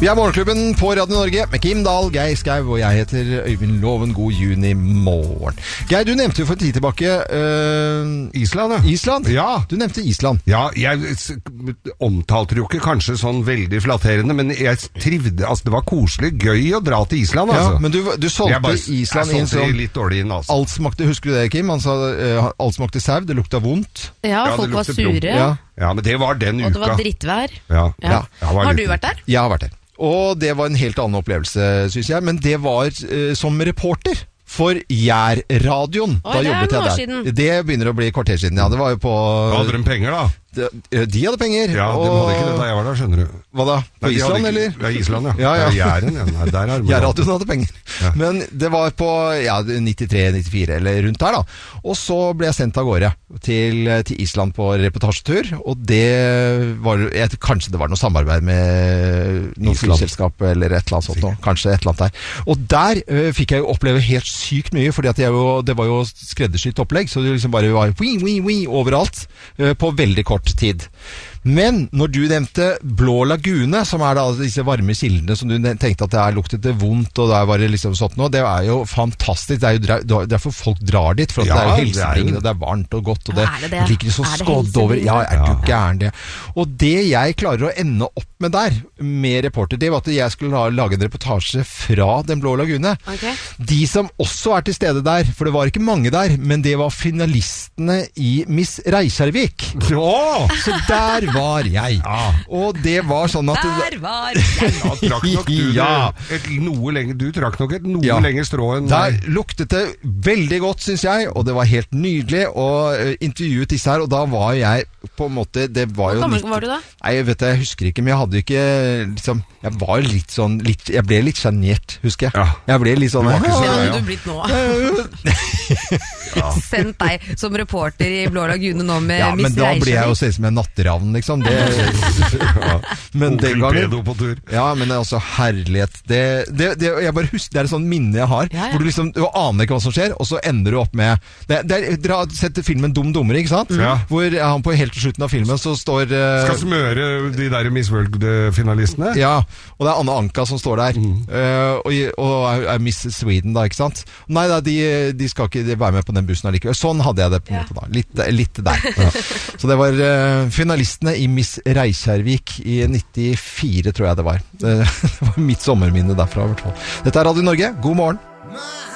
Vi er Morgenklubben på Radio Norge med Kim Dahl, Geir Skau, og jeg heter Øyvind Loven. God juni morgen. Geir, du nevnte jo for en tid tilbake Island, ja. Island? Ja. Du nevnte Island. Ja, jeg omtalte det jo ikke kanskje sånn veldig flatterende, men jeg trivde, altså det var koselig, gøy å dra til Island, altså. Ja, men du solgte Island inn som litt dårlig inn, altså. Alt smakte, husker du det, Kim? Han sa alt smakte sau, det lukta vondt. Ja, folk var sure. Ja, men det var den uka. Og det var drittvær. Ja. Har du vært der? Jeg har vært der. Og det var en helt annen opplevelse, synes jeg. Men det var som reporter for Jærradioen. Da jobbet jeg der. Siden. Det begynner å bli kvarter siden, ja. Det var jo på... Hadde de penger, da? De hadde penger. Ja, de hadde ikke det da jeg var der, skjønner du. Hva da? På Island, eller? Ja, Island, ja. Ja. Jæren, ja. Nei, der er Jærradioen hadde penger. Ja. Men det var på 93-94, eller rundt der da. Og så ble jeg sendt av gårde til Island på reportasjetur, og det var, kanskje det var noe samarbeid med noen flyselskap, eller et eller annet sånt, kanskje et eller annet der. Og der fikk jeg jo oppleve helt sykt mye, fordi at det var jo skreddersytt opplegg, så det liksom bare var overalt, på veldig kort tid. Men når du nevnte Blå Lagune, som er da disse varme kildene som du tenkte at det luktet det vondt, og der var det liksom sånt nå, det er jo fantastisk. Det er jo derfor folk drar dit, for at det er jo helsebringende, og det er varmt og godt, og det ligger så skodd over. Ja, er du gæren det? Og det jeg klarer å ende opp med der, med reporter, det var at jeg skulle lage en reportasje fra Den Blå Lagune. Okay. De som også til stede der, for det var ikke mange der, men det var finalistene i Miss Reykjavik. Så der var jeg. Ja. Og det var sånn at... Der var jeg! Ja, trakk nok du trakk nok et noe lenger strå enn... Der luktet det veldig godt, synes jeg, og det var helt nydelig å intervjuet disse her, og da var jeg på en måte... Hvor gammel var du da? Nei, jeg husker ikke, men jeg hadde ikke liksom... Jeg var litt sånn... jeg ble litt genert, husker jeg. Ja. Jeg ble litt sånn... Det hadde du blitt nå. Sendt deg som reporter i Blå Lagune nå med Miss Reykjavik. Ja, men da ble jeg jo sett som en natteravn, liksom. Men den gangen... Ja, men altså, herlighet. Jeg bare husker, det er et sånt minne jeg har, hvor du liksom, du aner ikke hva som skjer, og så ender du opp med... Dere har sett filmen Dum Dummere, ikke sant? Ja. Hvor han på helt til slutten av filmen så står... Skal smøre de der Miss World-finalistene? Ja, og det er Anne Anka som står der, og er Miss Sweden da, ikke sant? Nei da, de skal ikke være med på den bussen allikevel. Sånn hadde jeg det på en måte da. Litt der. Ja. Så det var finalistene i Miss Reykjavik i 94, tror jeg det var. Det var mitt sommerminne derfra, i hvert fall. Dette er Radio Norge. God morgen.